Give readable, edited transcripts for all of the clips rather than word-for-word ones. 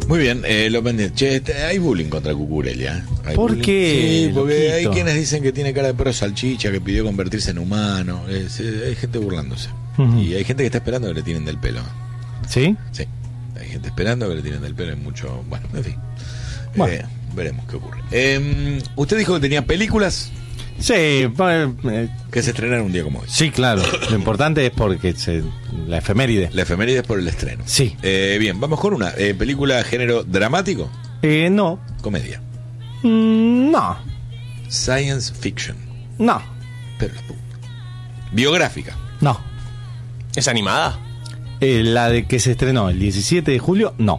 Muy bien, lo pendiente. Che, hay bullying contra Cucurelia. ¿Por qué? Sí, porque Loquito. hay quienes dicen que tiene cara de perro salchicha, que pidió convertirse en humano. Hay gente burlándose. Ujú. Y hay gente que está esperando que le tiren del pelo. ¿Sí? Sí, hay gente esperando que le tiren del pelo y mucho. Bueno, en fin. Bueno. Veremos qué ocurre. Usted dijo que tenía películas Sí, que se estrenaron un día como hoy. sí, claro. Lo importante es porque la efeméride. La efeméride es por el estreno. Sí. Bien, vamos con una. ¿Película de género dramático? No. Comedia. No. Science fiction. No. Pero la puta. Biográfica. No. ¿Es animada? La de que se estrenó el 17 de julio, no.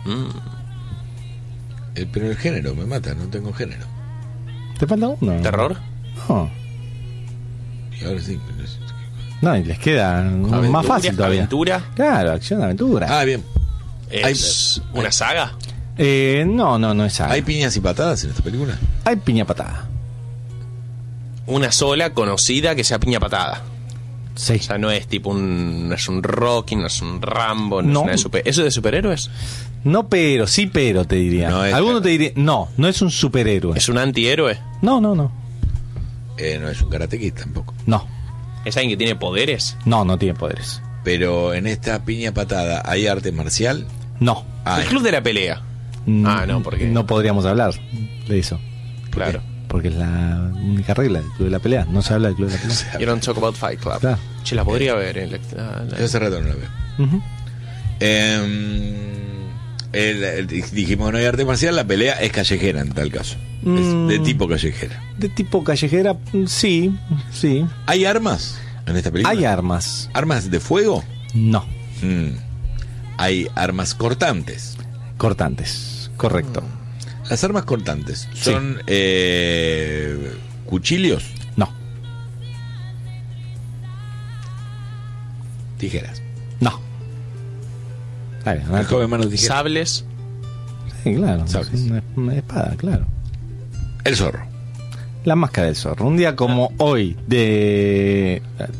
Pero el género me mata, no tengo género. ¿Te falta uno? ¿Terror? No. Y ahora sí. No, y les queda más fácil todavía. ¿Aventura? Claro, acción, aventura. Ah, bien. ¿Es una saga? No es saga. ¿Hay piñas y patadas en esta película? Hay piña patada. Una sola conocida que sea piña patada. Sí. O sea, no es tipo no es un Rocky, no es un Rambo, no, No. es una de ¿eso es de superhéroes? No, pero, sí, pero te diría. No es- Alguno te diría, no es un superhéroe. ¿Es un antihéroe? No. No es un Karate Kid tampoco. No, ¿Es alguien que tiene poderes? no tiene poderes. Pero en esta piña patada, ¿hay arte marcial? No. Ah, El club de la pelea. No, porque... No podríamos hablar de eso. Claro. Porque es la única regla del club de la pelea. No se habla del club de la pelea. You don't talk about Fight Club. Claro. Che, la podría ver. Yo hace rato no la veo. Ujú. Dijimos que no hay arte marcial, la pelea es callejera en tal caso. Mm. Es de tipo callejera. De tipo callejera, sí. ¿Hay armas en esta película? Hay armas. ¿Armas de fuego? No. Hay armas cortantes. Cortantes. Correcto. Las armas cortantes son cuchillos, No. tijeras. No. Claro, El joven mano tijera. Sables. sí, claro. Sables. Es una espada, claro. El zorro. La máscara del zorro. Un día como hoy del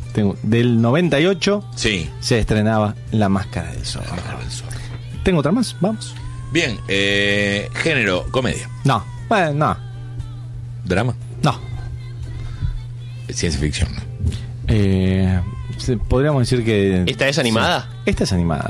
98 Sí. se estrenaba La máscara del zorro. El zorro. ¿Tengo otra más? Vamos. Bien, género, comedia. No. Bueno, no. Drama. No. Ciencia ficción. Podríamos decir que... ¿Esta es animada? Sí. Esta es animada.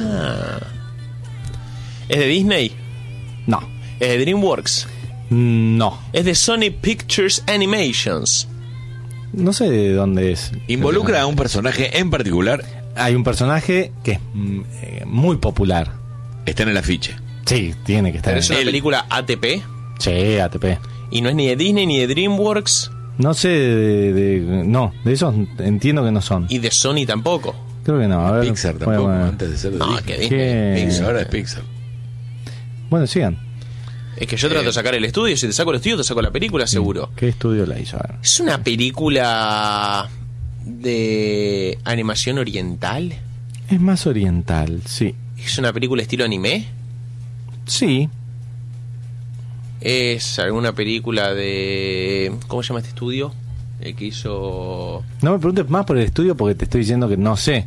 ¿Es de Disney? No. ¿Es de DreamWorks? No. ¿Es de Sony Pictures Animations? No sé de dónde es. Involucra a un personaje en particular. Hay un personaje que es muy popular. Está en el afiche. Sí, tiene que estar. ¿Pero es una película ATP? Sí, ATP. ¿Y no es ni de Disney ni de DreamWorks? No sé no, de esos entiendo que no son. ¿Y de Sony tampoco? Creo que no. A ver, Pixar tampoco, bueno, antes de ser de No, Disney. que ¿Qué? Pixar, ahora es Pixar. Bueno, sigan. Es que yo trato de sacar el estudio. Si te saco el estudio, te saco la película, seguro. ¿Qué estudio la hizo? A ver. ¿Es una película de animación oriental? Es más oriental, sí. ¿Es una película estilo anime? Sí. ¿Es alguna película de... ¿Cómo se llama este estudio? El que hizo... No me preguntes más por el estudio porque te estoy diciendo que no sé.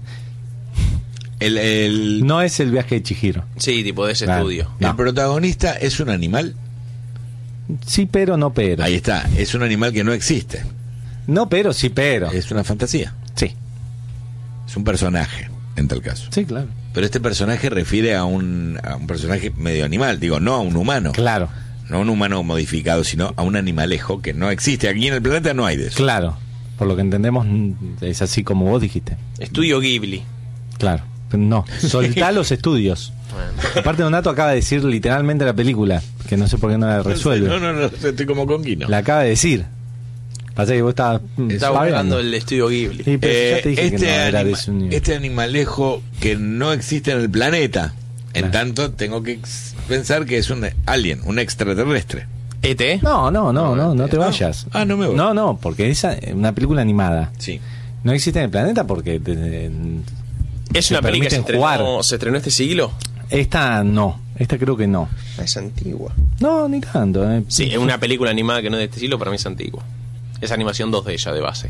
No es El viaje de Chihiro. Sí, tipo de ese Claro. estudio. No. El protagonista es un animal. Sí, pero no, pero. Ahí está, es un animal que no existe. No, pero sí, pero. Es una fantasía. Sí. Es un personaje, en tal caso. Sí, claro. Pero este personaje refiere a un personaje medio animal, digo, no a un humano. Claro, No a un humano modificado, sino a un animalejo que no existe. Aquí en el planeta no hay de eso. claro. Por lo que entendemos es así como vos dijiste. Estudio Ghibli. Claro. Pero no, soltá los estudios. Aparte Donato acaba de decir literalmente la película, que no sé por qué no la resuelve. No, estoy como conquino. La acaba de decir. Pasa que vos estabas Estaba buscando el estudio Ghibli. Sí, pero ya te dije que no era de ese universo. Este animalejo que no existe en el planeta, en Claro. tanto tengo que pensar que es un alien, un extraterrestre. ¿ET? No te vayas. Ah, no me voy. No, porque es una película animada. Sí. No existe en el planeta porque ¿Es se una película que se permiten jugar. estrenó este siglo? esta no, esta creo que no. Es antigua. No, ni tanto. Sí, es una película animada que no es de este siglo, para mí es antigua. Es animación 2D ya de base.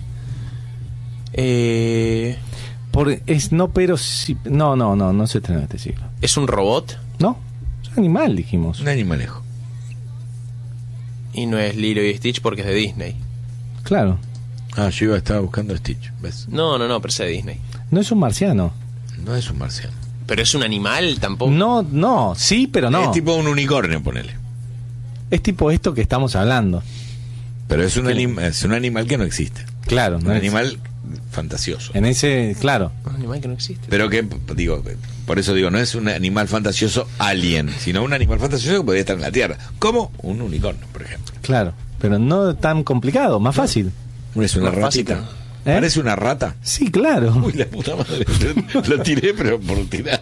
No, pero sí, no se estrenó este siglo. ¿Es un robot? ¿No? Es un animal, dijimos. Un animalejo. Y no es Lilo y Stitch porque es de Disney. Claro. Ah, yo estaba buscando a Stitch, ¿ves? No, pero es de Disney. No es un marciano. No es un marciano. Pero es un animal tampoco. No, sí, pero no. Es tipo un unicornio, ponele. Es tipo esto que estamos hablando. Pero es un animal que no existe. Claro, Un no es- animal fantasioso. En ese, claro. Un animal que no existe. Pero que, digo, por eso digo, no es un animal fantasioso alien, sino un animal fantasioso que podría estar en la Tierra. Como un unicornio, por ejemplo. Claro. Pero no tan complicado, más fácil. Es una Más fácil, ratita. ¿Eh? Parece una rata. Sí, claro. Uy, la puta madre. Lo tiré, pero por tirar.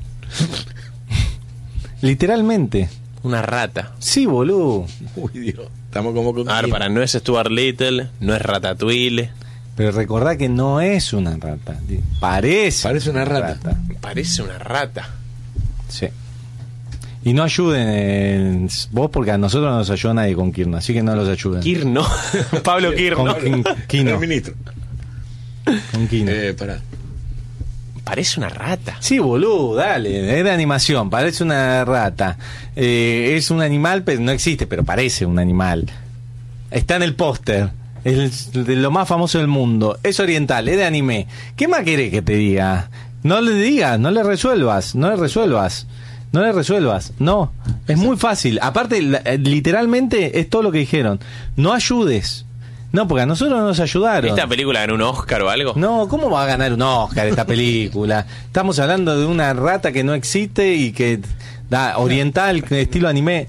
Literalmente. Una rata. Sí, boludo. Uy, Dios. Estamos como con. A ver, para, no es Stuart Little, no es Ratatouille. Pero recordá que no es una rata. Parece una rata. Parece una rata. Sí. Y no ayuden vos porque a nosotros no nos ayuda nadie con Kirno, así que no los ayuden. Kir no. Pablo Kir Con no. Kino. El ministro. Con Kino. Pará. Parece una rata. Sí, boludo, dale, es de animación, parece una rata. Es un animal, pero no existe, pero parece un animal. Está en el póster, es de lo más famoso del mundo. Es oriental, es de anime. ¿Qué más querés que te diga? No le digas, no le resuelvas. No, es muy fácil. Aparte, literalmente es todo lo que dijeron. No ayudes. No, porque a nosotros no nos ayudaron. ¿Esta película ganó un Oscar o algo? No, ¿cómo va a ganar un Oscar esta película? Estamos hablando de una rata que no existe y que da oriental, estilo anime.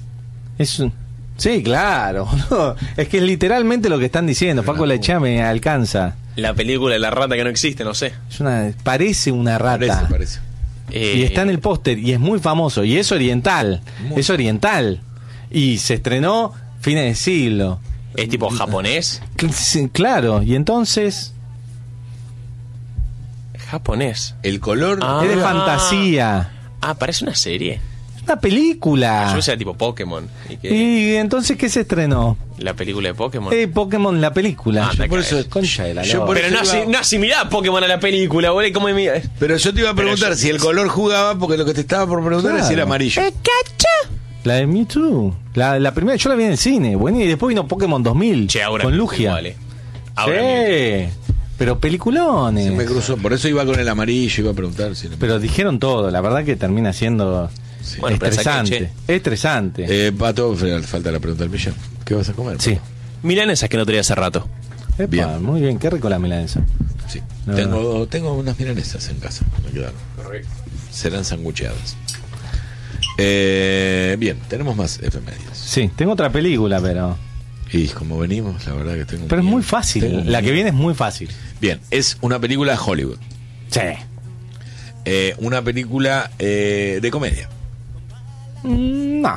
Sí, claro. No, es que es literalmente lo que están diciendo. Paco Lechá me alcanza. La película de la rata que no existe, no sé. Parece una rata. Parece. Y está en el póster y es muy famoso. Y es oriental. Es oriental. Y se estrenó fines de siglo. ¿Es tipo japonés? Claro, y entonces Japonés. El color. Ah. es de fantasía. Parece una serie. Es una película. Yo pensaba tipo Pokémon. ¿Y entonces qué se estrenó? La película de Pokémon. Pokémon, la película. Anda, por eso, Concha de la yo lora. por Pero eso no asimilá Pokémon a la película, boludo. ¿Cómo me... Pero yo te iba a preguntar Pero yo- si el color jugaba, porque lo que te estaba por preguntar es si era Claro. amarillo. La de Mewtwo. La primera, yo la vi en el cine. Bueno, y después vino Pokémon 2000 Che, ahora con mismo Lugia. igual, Ahora mismo. Sí, pero peliculones. Se me cruzó, por eso iba con el amarillo, iba a preguntar si era- Pero dijeron todo. La verdad que termina siendo Bueno, pero estresante. saqué, Estresante. Pato, falta la pregunta del millón. ¿Qué vas a comer? Sí. Milanesas que no traía hace rato. Epa, Bien. muy bien. Qué rico la milanesa. Sí. La Tengo unas milanesas en casa. Me quedaron. Correcto. Serán sangucheadas. Bien, tenemos más efemérides. Sí, tengo otra película, pero... Y como venimos, la verdad que tengo. Pero es miedo. muy fácil. Tengo La que miedo. viene es muy fácil. Bien, es una película de Hollywood. Sí. Una película de comedia. No.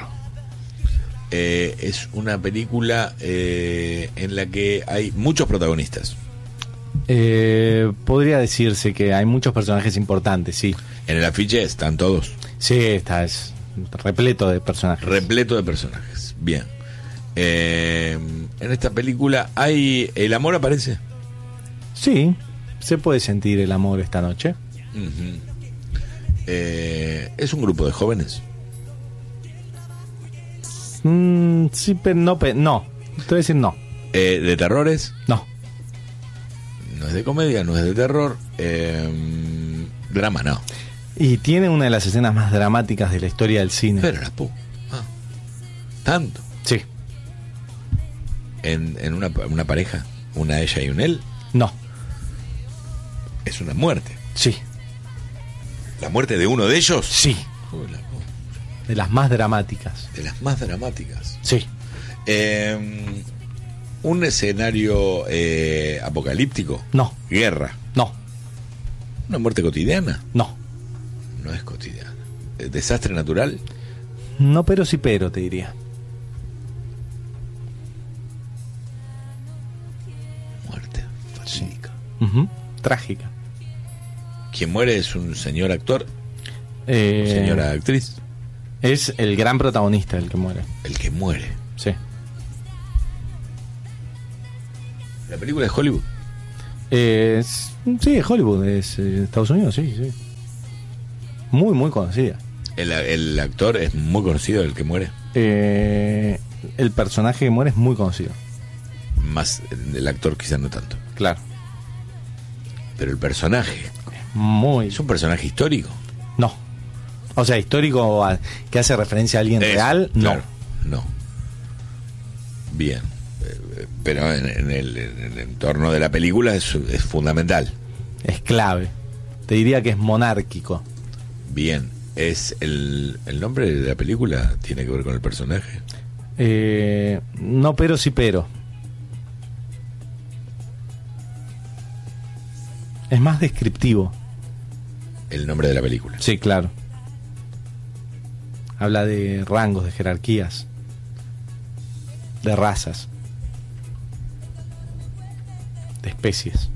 Es una película en la que hay muchos protagonistas. Podría decirse que hay muchos personajes importantes, sí. En el afiche están todos. Sí, es repleto de personajes. Repleto de personajes. Bien. En esta película hay. ¿El amor aparece? Sí, se puede sentir el amor esta noche. Ujú. Es un grupo de jóvenes. Sí, pero no, no. Te voy a decir no. De terrores. No. No es de comedia, no es de terror. Drama, no. Y tiene una de las escenas más dramáticas de la historia del cine. Pero la pu. Tanto. Sí. En una pareja, una ella y un él, No. es una muerte. Sí. La muerte de uno de ellos. Sí. Uy, la pu. De las más dramáticas. De las más dramáticas. Sí. Un escenario apocalíptico. No. Guerra. No. Una muerte cotidiana. No. No es cotidiana. Desastre natural. No, pero sí, pero te diría. Muerte fatídica. Ujú. Trágica. Quien muere es un señor actor, señora actriz. Es el gran protagonista el que muere. El que muere. Sí. La película es Hollywood. Sí, Hollywood, es Estados Unidos, sí, sí. Muy, muy conocida. El actor es muy conocido, el que muere. El personaje que muere es muy conocido. Más el actor quizás no tanto. Claro. Pero el personaje Muy. es un personaje histórico. No. O sea, histórico que hace referencia a alguien Eso, real, claro, no. Bien. Pero en el entorno de la película es fundamental. no. Es clave. Te diría que es monárquico. Bien. ¿Es el nombre de la película tiene que ver con el personaje? No, pero sí, pero. Es más descriptivo. El nombre de la película. Sí, claro. Habla de rangos, de jerarquías, de razas, de especies.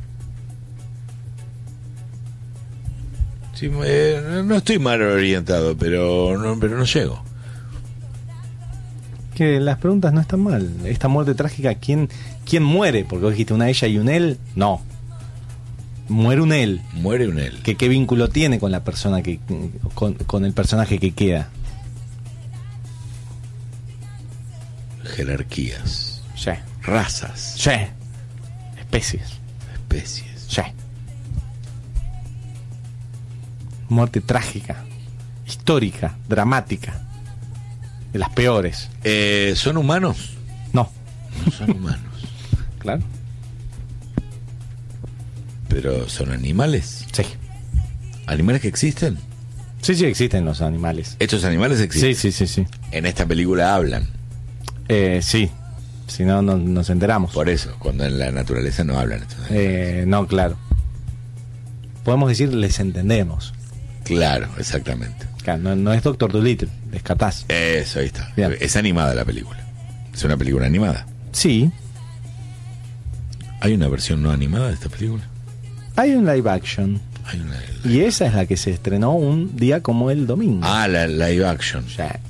Sí, no estoy mal orientado, pero no llego. Que las preguntas no están mal. Esta muerte trágica, ¿quién muere? Porque vos dijiste una ella y un él. No. Muere un él. Muere un él. ¿Qué vínculo tiene con la persona con el personaje que queda? Jerarquías. Sí. Razas. Sí. Especies. Especies. Sí. Muerte trágica, histórica, dramática, de las peores. ¿Son humanos? No. No son humanos. Claro. ¿Pero son animales? Sí. ¿Animales que existen? Sí, existen los animales. ¿Estos animales existen? Sí. En esta película hablan. Sí. Si no, nos enteramos. Por eso, cuando en la naturaleza no hablan estos animales. No, claro. Podemos decir, les entendemos. Claro, exactamente. Claro, no es Doctor Dolittle, descartás. Eso, ahí está. Bien. Es animada la película. Es una película animada. Sí. ¿Hay una versión no animada de esta película? Hay un live action. Hay una. Y esa es la que se estrenó un día como el domingo. Ah, la live action. O sea,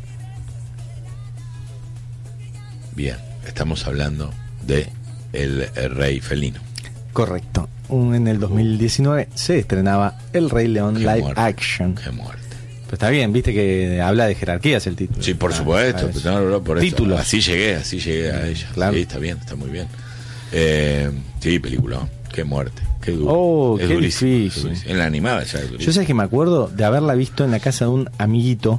Bien, estamos hablando de El Rey Felino. correcto. En el 2019 se estrenaba El Rey León Qué live muerte, action. Qué muerte. Pero está bien, viste que habla de jerarquías el título. Sí, por supuesto. ¿sabes? No, por eso. Títulos. Así llegué a ella. Claro. Sí, está bien, está muy bien. Sí, película. Qué muerte. Qué duro. Oh, Es qué durísimo, difícil. es durísimo. En la animada ya es Yo durísimo. sé que me acuerdo de haberla visto en la casa de un amiguito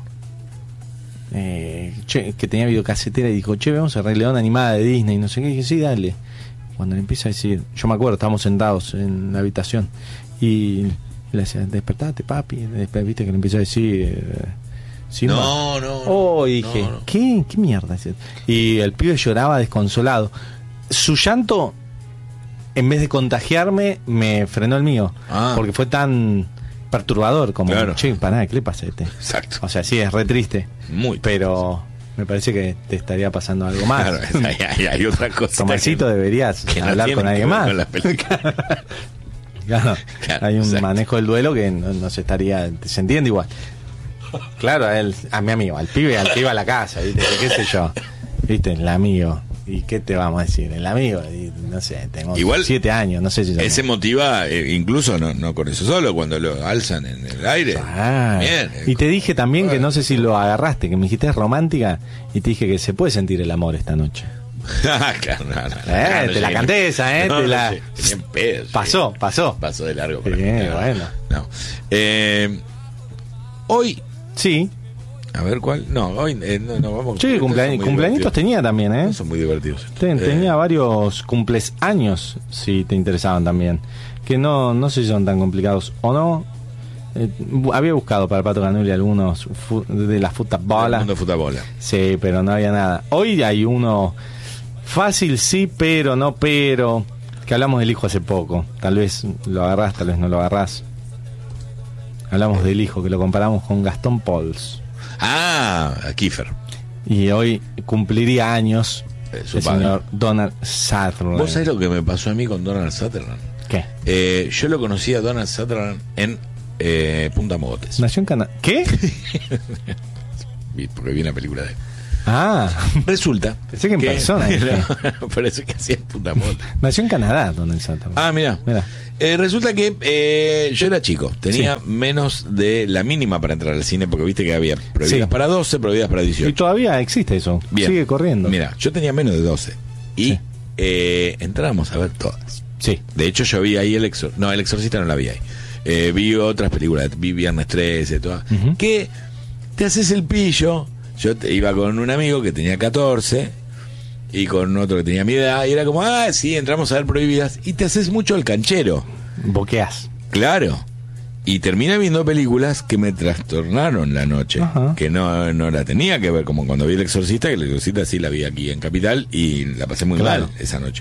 que tenía videocasetera y dijo, che, vamos a Rey León animada de Disney, no sé qué. Y dije, sí, dale. Cuando le empieza a decir, yo me acuerdo, estábamos sentados en la habitación y le decía, despertate, papi. Después, viste que le empezó a decir, Simba. No. Oh, y dije, no. ¿Qué mierda? Y el pibe lloraba desconsolado. Su llanto, en vez de contagiarme, me frenó el mío. Porque fue tan perturbador como, Claro. che, pará, ¿qué le pasa a este? Exacto. O sea, sí, es re triste. Muy Pero me parece que te estaría pasando algo más. Claro, hay otra cosa. Tomarcito, deberías que no hablar tiene con que alguien ver más. con las películas. Claro, Claro, hay un exacto. manejo del duelo que no se estaría, se entiende igual. Claro, a mi amigo, al pibe al que iba a la casa, ¿viste? ¿Qué sé yo? ¿Viste? El amigo. ¿Y qué te vamos a decir? El amigo, y no sé, tengo Igual, 7 años, no sé si... Ese motiva, incluso no con eso solo, cuando lo alzan en el aire. Ah, Bien. y te dije también que no sé si lo agarraste, que me dijiste es romántica, y te dije que se puede sentir el amor esta noche. Claro, no, Te la canté esa, no, te la... no sé, ni en pedo, sí. Pasó. Pasó de largo. Sí, bueno. No. Hoy, Sí, a ver cuál. No, hoy no vamos. sí, estos son muy cumpleañitos divertidos. tenía también, ¿eh? Son muy divertidos. Tenía varios cumpleaños, si te interesaban también. Que no sé si son tan complicados o no. Había buscado para el Pato Canuli algunos de la El futabola. mundo de futabola. Sí, pero no había nada. Hoy hay uno fácil, sí, pero no, pero. Que hablamos del hijo hace poco. Tal vez lo agarrás, tal vez no lo agarrás. Hablamos del hijo, que lo comparamos con Gastón Pauls. Ah, a Kiefer. Y hoy cumpliría años Su el padre. señor Donald Sutherland. ¿Vos sabés lo que me pasó a mí con Donald Sutherland? ¿Qué? Yo lo conocí a Donald Sutherland en Punta Mogotes. Nació en Canadá. ¿Qué? Porque vi una película de él. Resulta pensé que en persona. No, parece que hacía puta moda. Nació en Canadá, Donald Sutherland. Mirá. Resulta que yo era chico, tenía menos de la mínima para entrar al cine, porque viste que había prohibidas para 12, prohibidas para 18. Y todavía existe eso. Bien. Sigue corriendo. Mira, yo tenía menos de 12 y entrábamos a ver todas. Sí. De hecho, yo vi ahí El Exorcista no la vi ahí. Vi otras películas, vi Viernes 13, todas. Que te haces el pillo. Yo iba con un amigo que tenía 14 y con otro que tenía mi edad, y era como, sí, entramos a ver prohibidas, y te haces mucho el canchero. Boqueás. Claro. Y terminé viendo películas que me trastornaron la noche, que no la tenía que ver, como cuando vi El Exorcista, que El Exorcista sí la vi aquí en Capital y la pasé muy mal esa noche.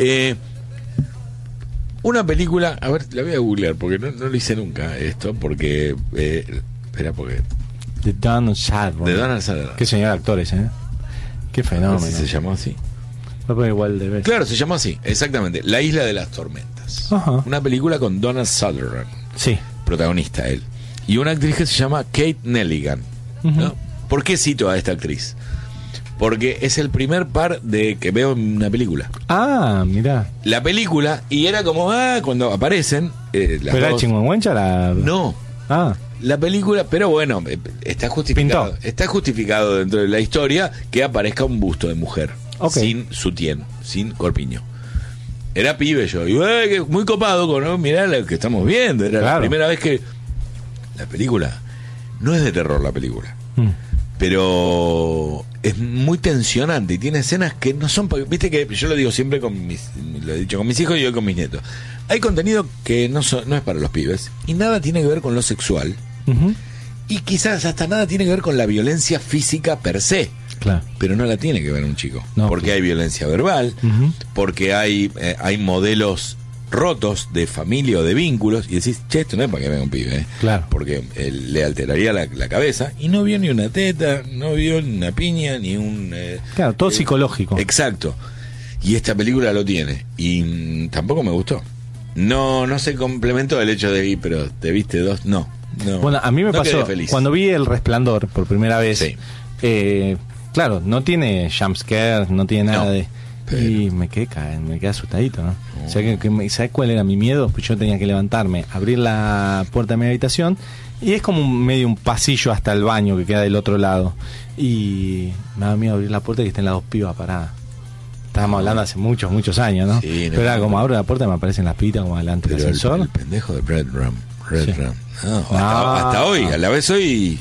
Una película, a ver, la voy a googlear, porque no lo hice nunca esto, porque... espera, porque... De Donald Sutherland. Qué señor actores, Qué fenómeno. No sé si se llamó así. Igual de vez. Claro, se llamó así, exactamente. La Isla de las Tormentas. Una película con Donald Sutherland. Sí. Protagonista él. Y una actriz que se llama Kate Nelligan. ¿No? ¿Por qué cito a esta actriz? Porque es el primer par de que veo en una película. Mirá. La película, y era como, cuando aparecen... ¿Pero era Chingüengüencha la...? No. La película, pero bueno, está justificado. Está justificado dentro de la historia que aparezca un busto de mujer. Sin sutién, sin corpiño. Era pibe yo. Y muy copado con, mirá lo que estamos viendo. Era la primera vez que... La película... No es de terror la película. Pero es muy tensionante y tiene escenas que no son... Viste que yo lo digo siempre lo he dicho con mis hijos y hoy con mis nietos. Hay contenido que no es para los pibes y nada tiene que ver con lo sexual. Y quizás hasta nada tiene que ver con la violencia física per se. Claro. Pero no la tiene que ver un chico. No, porque hay violencia verbal, porque hay modelos rotos de familia o de vínculos, y decís, esto no es para que venga un pibe, Claro. porque le alteraría la cabeza, y no vio ni una teta, no vio ni una piña, ni un... claro, todo psicológico. Exacto. Y esta película lo tiene, y tampoco me gustó. No se complementó el hecho de, pero te viste dos, no. Bueno, a mí me pasó, cuando vi El Resplandor por primera vez, claro, no tiene jumpscare, no tiene nada de... Y me quedé asustadito, ¿no? O sea, ¿sabes cuál era mi miedo? Pues yo tenía que levantarme, abrir la puerta de mi habitación, y es como medio un pasillo hasta el baño que queda del otro lado. Y me daba miedo abrir la puerta y que estén las dos pibas paradas. Estábamos hablando hace muchos años, ¿no? Sí, pero era como abro la puerta y me aparecen las pibitas como delante del ascensor. El pendejo de Red Rum. Hasta hoy, a la vez hoy...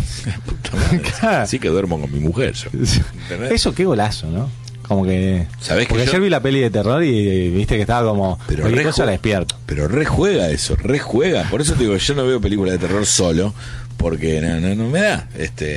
Claro. Sí que duermo con mi mujer yo. Eso, qué golazo, ¿no? Como que... ¿Sabés porque que ayer vi la peli de terror y viste que estaba como... Pero cualquier cosa la despierto. Pero rejuega eso, rejuega. Por eso te digo, yo no veo películas de terror solo, porque no me da.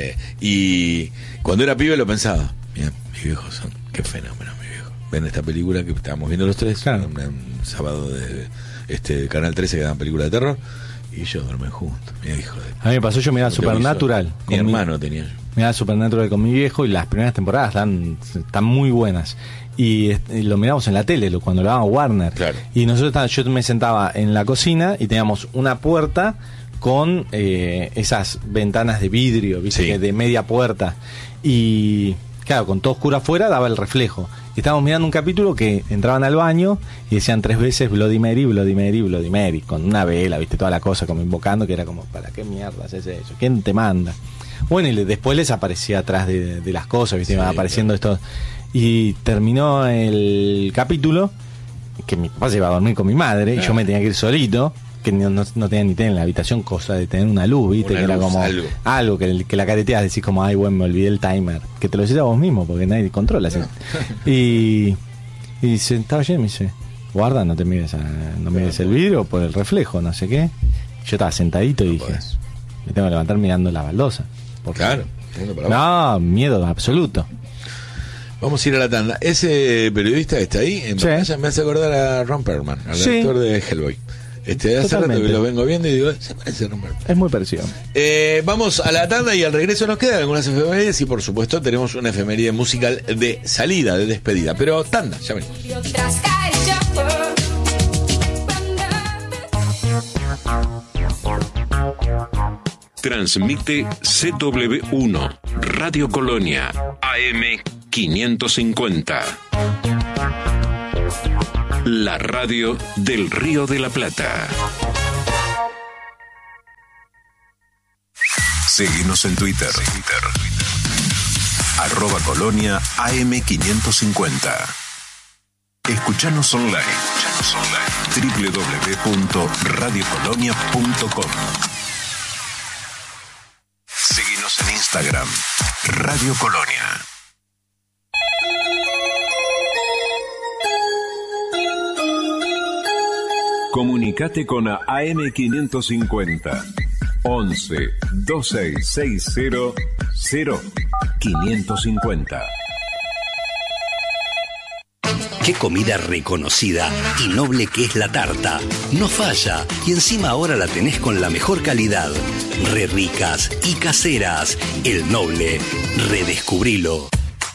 Y cuando era pibe lo pensaba. Mira, mis viejos son... Qué fenómeno, mi viejo. Ven esta película que estábamos viendo los tres, claro. un sábado de Canal 13 que daban películas de terror, y ellos duermen juntos. Mira, hijo de... A mí me pasó, yo miraba Supernatural. Mi hermano tenía yo. Miraba Supernatural con mi viejo y las primeras temporadas están muy buenas. Y lo miramos en la tele, cuando lo daba Warner. Claro. Y yo me sentaba en la cocina y teníamos una puerta con esas ventanas de vidrio, ¿viste? Sí. De media puerta. Y claro, con todo oscuro afuera daba el reflejo. Y estábamos mirando un capítulo que entraban al baño y decían 3 veces Bloody Mary, Bloody Mary, Bloody Mary, con una vela, viste, toda la cosa como invocando, que era como, ¿para qué mierda haces eso? ¿Quién te manda? Bueno, y después les aparecía atrás de las cosas, viste, iban apareciendo estos. Y terminó el capítulo, que mi papá se iba a dormir con mi madre, y yo me tenía que ir solito, que no tenía ni tele en la habitación, cosa de tener una luz, viste, que era como algo que la careteas, decís como, ay, bueno, me olvidé el timer, que te lo decís a vos mismo, porque nadie controla eso. Y se estaba lleno y me dice, guarda, no mires el vidrio por el reflejo, no sé qué. Yo estaba sentadito y dije, me tengo que levantar mirando la baldosa. Claro. No, miedo absoluto. Vamos a ir a la tanda. Ese periodista que está ahí en pantalla me hace acordar a Ron Perlman, al actor de Hellboy. Hace rato que lo vengo viendo y digo, se parece a Ron Perlman. Es muy parecido. Vamos a la tanda y al regreso nos quedan algunas efemérides y por supuesto tenemos una efeméride musical de salida, de despedida. Pero tanda, ya venimos. Transmite CW1, Radio Colonia, AM 550. La radio del Río de la Plata. Seguinos en Twitter. @Colonia AM 550. Escuchanos online. www.radiocolonia.com. Seguinos en Instagram. Radio Colonia. Comunicate con AM 550. 11 2660 0550. Qué comida reconocida y noble que es la tarta. No falla, y encima ahora la tenés con la mejor calidad. Re ricas y caseras. El Noble. Redescubrilo.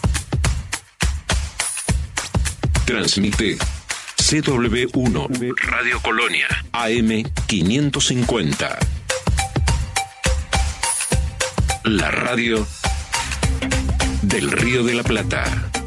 Transmite CW1, Radio Colonia, AM 550. La radio del Río de la Plata.